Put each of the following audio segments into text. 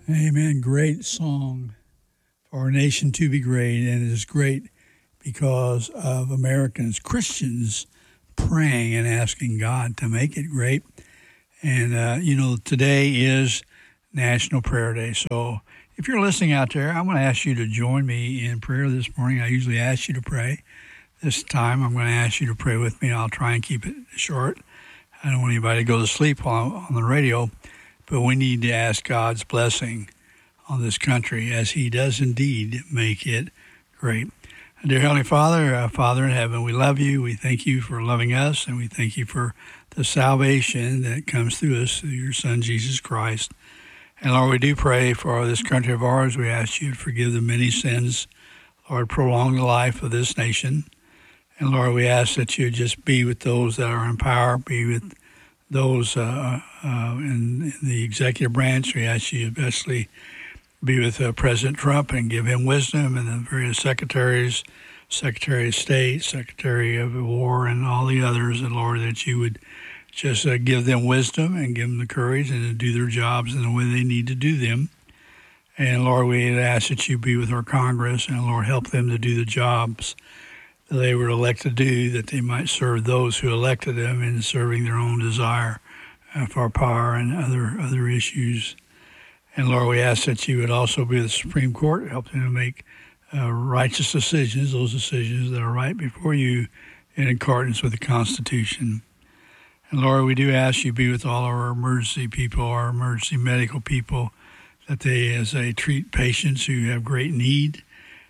Amen. Great song for our nation to be great. And it is great because of Americans, Christians, praying and asking God to make it great. And, today is National Prayer Day. So if you're listening out there, I'm going to ask you to join me in prayer this morning. I usually ask you to pray. This time I'm going to ask you to pray with me. I'll try and keep it short. I don't want anybody to go to sleep on the radio, but we need to ask God's blessing on this country as he does indeed make it great. Dear Heavenly Father, Father in heaven, we love you. We thank you for loving us, and we thank you for the salvation that comes through us through your Son, Jesus Christ. And Lord, we do pray for this country of ours. We ask you to forgive the many sins. Lord, prolong the life of this nation. And Lord, we ask that you just be with those that are in power, be with those in the executive branch. We ask you especially be with President Trump and give him wisdom, and the various secretaries, Secretary of State, Secretary of War, and all the others. And Lord, that you would just give them wisdom and give them the courage and to do their jobs in the way they need to do them. And Lord, we ask that you be with our Congress, and Lord, help them to do the jobs that they were elected to do, that they might serve those who elected them in serving their own desire for power and other issues. And Lord, we ask that you would also be with the Supreme Court, help them to make righteous decisions, those decisions that are right before you in accordance with the Constitution. And Lord, we do ask you be with all our emergency people, our emergency medical people, that they, as they treat patients who have great need,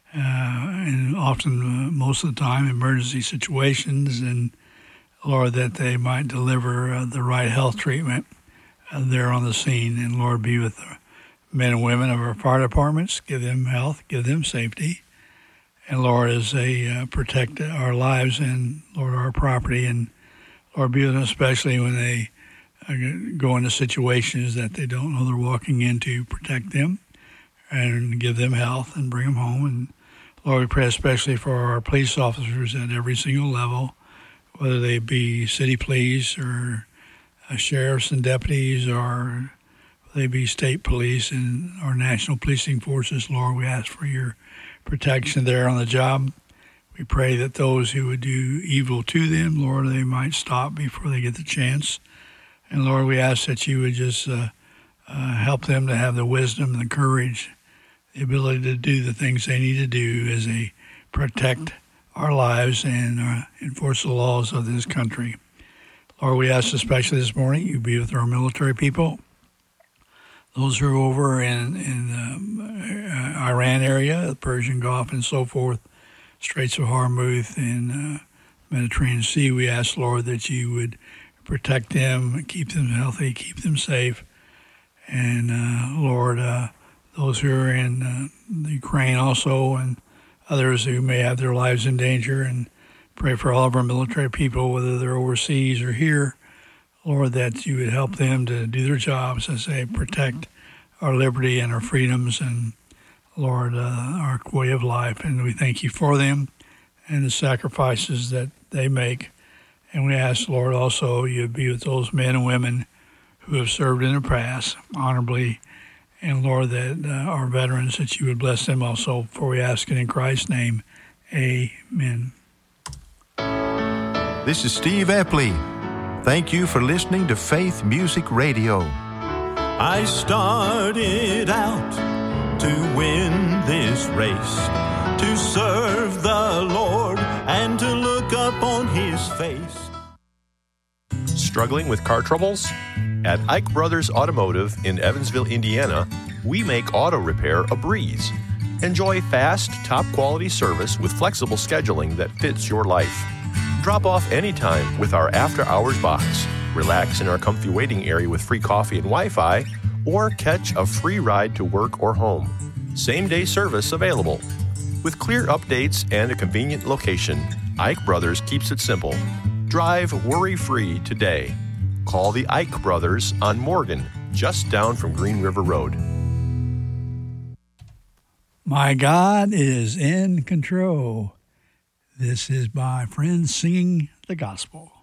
and often, most of the time, emergency situations, and Lord, that they might deliver the right health treatment there on the scene. And Lord, be with the men and women of our fire departments, give them health, give them safety. And Lord, as they protect our lives and Lord, our property, and Lord, be with them especially when they go into situations that they don't know they're walking into, protect them and give them health and bring them home. And Lord, we pray especially for our police officers at every single level, whether they be city police or sheriffs and deputies, or they be state police and our national policing forces. Lord, we ask for your protection there on the job. We pray that those who would do evil to them, Lord, they might stop before they get the chance. And Lord, we ask that you would just help them to have the wisdom and the courage, the ability to do the things they need to do as they protect our lives and enforce the laws of this country. Lord, we ask especially this morning you be with our military people, those who are over in the Iran area, the Persian Gulf and so forth, Straits of Hormuz and Mediterranean Sea. We ask, Lord, that you would protect them, keep them healthy, keep them safe. And Lord, those who are in the Ukraine also, and others who may have their lives in danger, and pray for all of our military people, whether they're overseas or here, Lord, that you would help them to do their jobs as they protect our liberty and our freedoms and, Lord, our way of life. And we thank you for them and the sacrifices that they make. And we ask, Lord, also you be with those men and women who have served in the past honorably. And, Lord, that our veterans, that you would bless them also. For we ask it in Christ's name. Amen. This is Steve Epley. Thank you for listening to Faith Music Radio. I started out to win this race, to serve the Lord and to look up on his face. Struggling with car troubles? At Ike Brothers Automotive in Evansville, Indiana, we make auto repair a breeze. Enjoy fast, top-quality service with flexible scheduling that fits your life. Drop off anytime with our after-hours box. Relax in our comfy waiting area with free coffee and Wi-Fi, or catch a free ride to work or home. Same-day service available. With clear updates and a convenient location, Ike Brothers keeps it simple. Drive worry-free today. Call the Ike Brothers on Morgan, just down from Green River Road. My God is in control. This is my friends singing the gospel.